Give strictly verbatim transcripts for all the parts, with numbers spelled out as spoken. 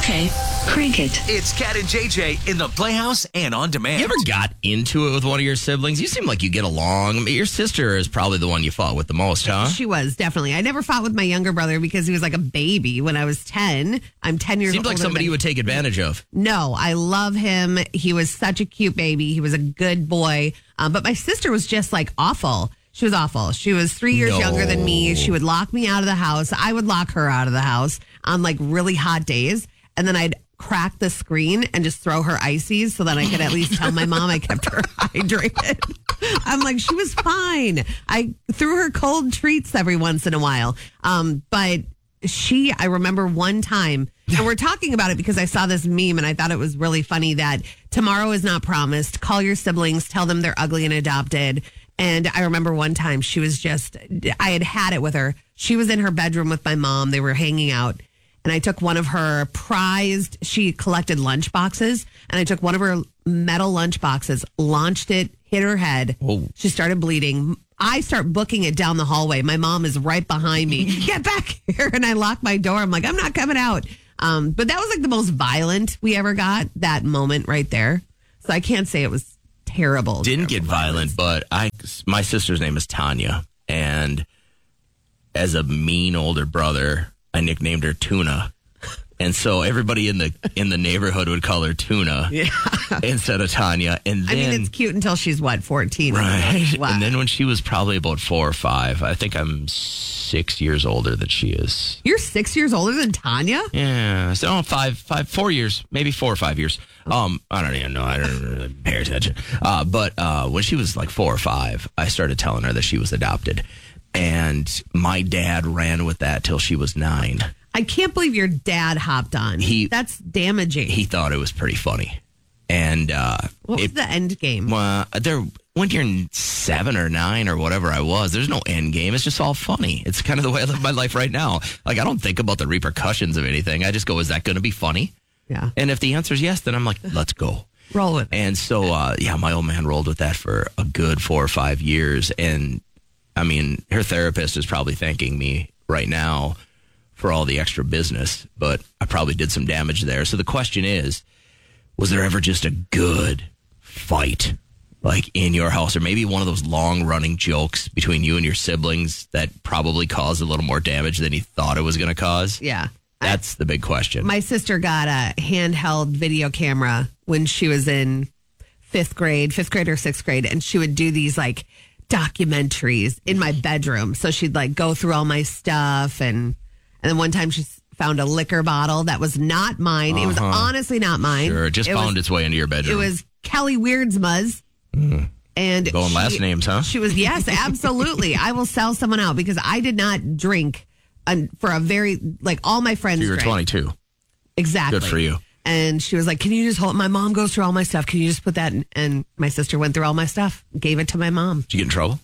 Okay, crank it. It's Cat and J J in the Playhouse and on demand. You ever got into it with one of your siblings? You seem like you get along. I mean, your sister is probably the one you fought with the most, huh? She was, definitely. I never fought with my younger brother because he was like a baby when I was ten. I'm ten years old. Seems like somebody you would take advantage of. No, I love him. He was such a cute baby. He was a good boy. Um, but my sister was just like awful. She was awful. She was three years No. younger than me. She would lock me out of the house. I would lock her out of the house on like really hot days. And then I'd crack the screen and just throw her ices so that I could at least tell my mom I kept her hydrated. I'm like, she was fine. I threw her cold treats every once in a while. Um, but she, I remember one time, and we're talking about it because I saw this meme and I thought it was really funny that tomorrow is not promised. Call your siblings, tell them they're ugly and adopted. And I remember one time she was just, I had had it with her. She was in her bedroom with my mom. They were hanging out. And I took one of her prized, she collected lunch boxes, and I took one of her metal lunch boxes, launched it, hit her head. Oh. She started bleeding. I start booking it down the hallway. My mom is right behind me. Get back here. And I lock my door. I'm like, I'm not coming out. Um, but that was like the most violent we ever got, that moment right there. So I can't say it was terrible. Didn't terrible get violent, but I, my sister's name is Tanya. And as a mean older brother, I nicknamed her Tuna. And so everybody in the in the neighborhood would call her Tuna Yeah. instead of Tanya. And then, I mean, it's cute until she's what, fourteen? right. Wow. And then when she was probably about four or five, I think I'm six years older than she is. You're six years older than Tanya? Yeah, so oh, five, five, four years, maybe four or five years. Um, I don't even know. I don't really pay attention. Uh, but uh, when she was like four or five, I started telling her that she was adopted, and my dad ran with that till she was nine. I can't believe your dad hopped on. He- That's damaging. He thought it was pretty funny, and uh, what was it, the end game? well, there when you're seven or nine or whatever I was, there's no end game. It's just all funny. It's kind of the way I live my life right now. Like, I don't think about the repercussions of anything. I just go, is that going to be funny? Yeah. And if the answer is yes, then I'm like, let's go. Roll with it. And so, uh, yeah, my old man rolled with that for a good four or five years. And I mean, her therapist is probably thanking me right now for all the extra business, but I probably did some damage there. So the question is, was there ever just a good fight, like in your house, or maybe one of those long running jokes between you and your siblings that probably caused a little more damage than you thought it was going to cause? Yeah. That's the big question. My sister got a handheld video camera when she was in fifth grade, fifth grade or sixth grade, and she would do these like documentaries in my bedroom. So she'd like go through all my stuff, and and then one time she found a liquor bottle that was not mine. It was Uh-huh. honestly not mine. Sure, it just It found was, its way into your It bedroom. was Kelly Weirdsma's. Mm. And Going she- last names, huh? She was, yes, absolutely. I will sell someone out because I did not drink un- for a very, like all my friends You were drank. twenty-two. Exactly. Good for you. And she was like, can you just hold, my mom goes through all my stuff. Can you just put that in? And my sister went through all my stuff, gave it to my mom. Did you get in trouble?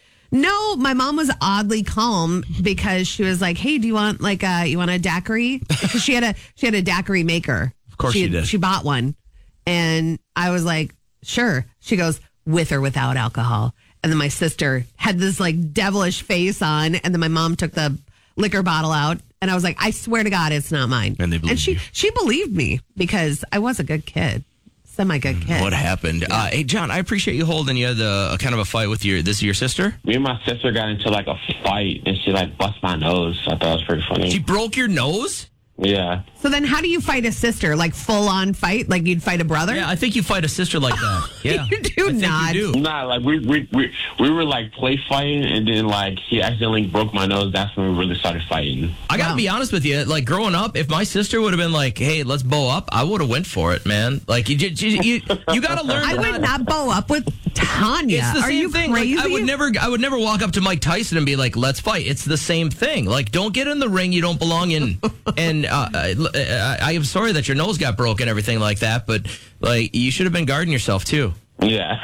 No, my mom was oddly calm because she was like, hey, do you want like a, you want a daiquiri? Because she had a, she had a daiquiri maker. Of course she, she did. She bought one. And I was like, sure. She goes, with or without alcohol. And then my sister had this like devilish face on. And then my mom took the liquor bottle out. And I was like, I swear to God, it's not mine. And they believed And she, you. she believed me because I was a good kid. Semi good kid. What happened? Uh, hey, John, I appreciate you holding. You had the, a kind of a fight with your, this is your sister? Me and my sister got into like a fight, and she like bust my nose. I thought it was pretty funny. She broke your nose? Yeah. So then how do you fight a sister? Like full on fight? Like you'd fight a brother? Yeah, I think you fight a sister like that. Yeah. You do I think not. You do. Nah, like we, we we we were like play fighting, and then like he accidentally broke my nose. That's when we really started fighting. I gotta Wow. be honest with you. Like growing up, if my sister would have been like, "Hey, let's bow up," I would have went for it, man. Like you, you, you, you gotta learn. I to would not bow up with Tanya. It's the Are same you thing. Like, crazy? I would never, I would never walk up to Mike Tyson and be like, "Let's fight." It's the same thing. Like, don't get in the ring you don't belong in. And uh, I, I, I am sorry that your nose got broken, everything like that. But like, you should have been guarding yourself too. Yeah.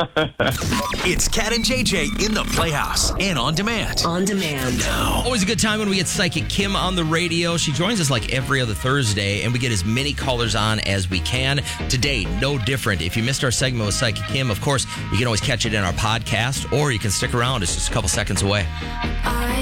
It's Cat and J J in the Playhouse and on demand. On demand. Always a good time when we get Psychic Kim on the radio. She joins us like every other Thursday, and we get as many callers on as we can. Today, no different. If you missed our segment with Psychic Kim, of course, you can always catch it in our podcast, or you can stick around. It's just a couple seconds away.